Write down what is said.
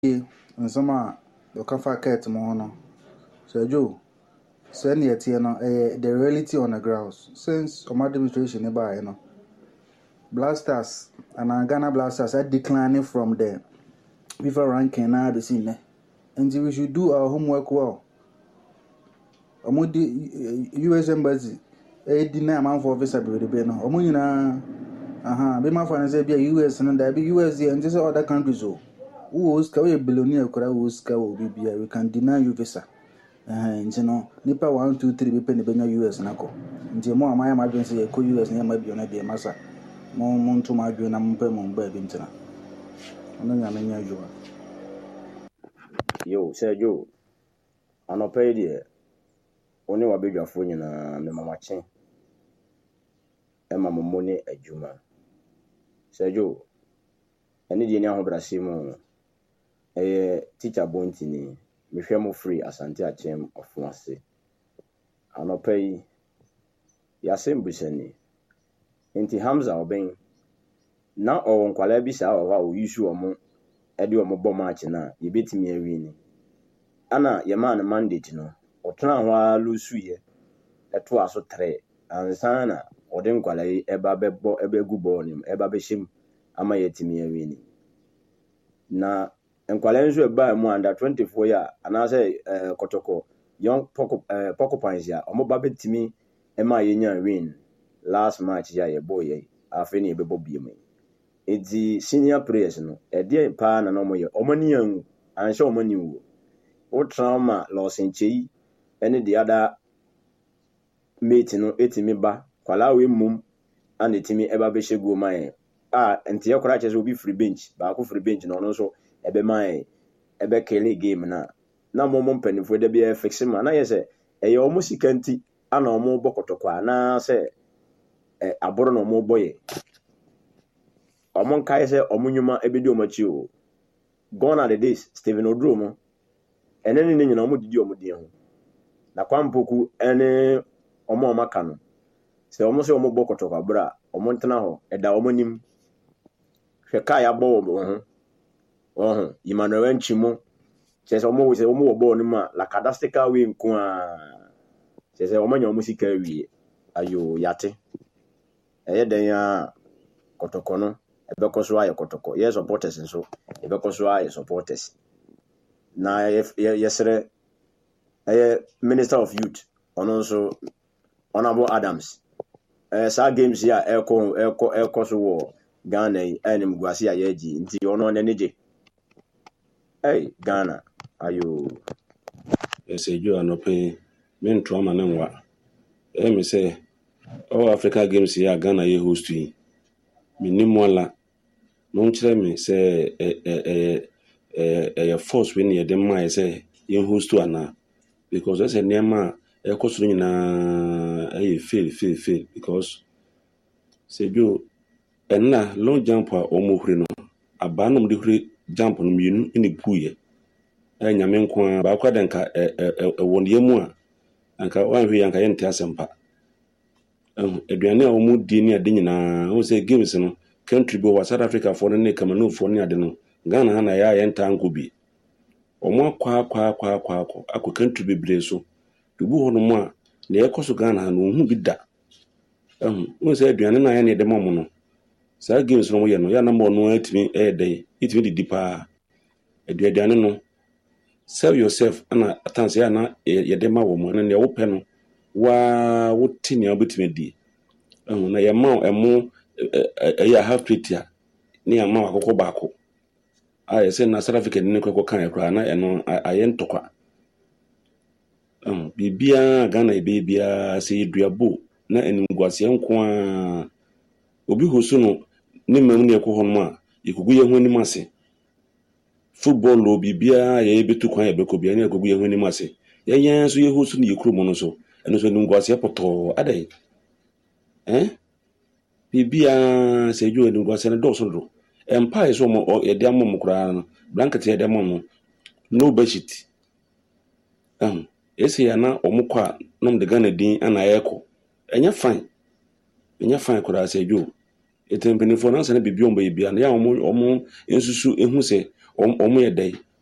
and some the cover cat mono. So Joe, send your the reality on the ground. Since our demonstration nearby, Blasters and Ghana Blasters are declining from the FIFA ranking now the scene. And we should do our homework well. Among the US Embassy, a dinner man for visa be the banner. Be my friend say be US and there be US and just other countries. Who was a billionaire we can deny you visa. And nipa 1, 2, 3 be penny US nako. Nti mo amaya madwen say ko US na ma bi ona be masa. Mo nto madwen na mpe mo ba bi ntina. Ono nya menya adwuma. Yo, Sergio. Anope die. Oni wa bedwafo nyina me mamache. Ema momone adwuma. Sergio. Eni die ni ahobrasem teacher Bontini. Me hwe mo free Asante Achem Ofuase. Anope yasembusani. Enti Hamza oben na o nkwala bi sa o yisu omo edi omo bo match na yebetimi awini ana yema na mandate no otena ho alusu ye eto aso 3 ansana ode nkwala yi eba bebo egu ball nim eba be shim ama yetimi awini na nkwala nso eba mu under 24 ya ana say kotoko young poko pines ya omo ba betimi ema yenya win last match ya ye boy afeni ebebo biemu edi senior players no ede pa na no moye omani anu ansha omani wo o trauma loss nchei ene the other mate no etimi ba kwala we mum and etimi eba be shegu man enti yakora che so bi free bench ba ko free bench no no so ebe man ebe kele game na momo mpanifo de bia fix man na yese eye omo sikanti ana omo bokotokwa na se aboro no omo boye Omon kai se omunyuma ebedi omachi o. Gone are the days Steven Odromo. Eneni ne nyina omudidi omudi ho. Na kwampoku ene omo omaka no. Se omo se omo bokoto kwa bra, omo ntena ho eda omonim. Hwe kai abo ho. Oho, Emmanuel Nchimo. Se omo wo ni ma la kadastika we nko a. Se omo nya omo sika wie. Ayo yate. Eye den ya kotoko no. Ebekoswa aye kotoko ye supporters nso ebekoswa aye supporters na yesere minister of youth ononso honorable Adams sa games ya eko so wo Ghana enim gwase ayeji nti ono neneje Ghana ayo Sergio anope men trauma na nwa me say all Africa games ya Ghana ye host yi minimwala no nkyerɛ me sɛ force when you dem my say you host to ana because that's a name cost nyina fail because say you enna long jump a omohuri no abanom de huri jump no mienu ni buye nyame nko ba kwa denka won yemu a anka wanhwe anka yente asempa aduane a omu di ni ade nyina o say games no country bo wa South Africa for ne Cameroon for ne ade no Ghana ha na ya yenta anko bi omo akwa country bebre so dubu hono mu a na yekoso Ghana ha no hu bi da o say aduane na ya ne de momo no sa games no mo ye no ya na mo no atimi dey itimi di dipa aduane no save yourself ana atanse ya na ye de ma wo mo na ne wo pe no wa wo tini obetimi di na ye ma emo ya half plate ya ni ama akoko baako say na South Africa ni kwekọ kan ekra na eno ayentokwa bibia Ghana bibia say duabo na enungwase nko a obi hosu no ni mamu ne ekọ hono a ikugu ye ho ni mase football lo bibia ye betu kwan ye beko bia ni ikugu ye ho ni mase ye so ye hosu ni yekru mo no so eno so enungwase poto adai bibia say ju enungwase na do so do empire so mo ye de amom kura no blanket ye de amom no bedsheet ese ya na omukwa nom de Ghana din ana yeko enya fine kura say ju etempeni for na se na bibia omba bibia na ya omo ensusu ehu se ɔmo yɛ dɛn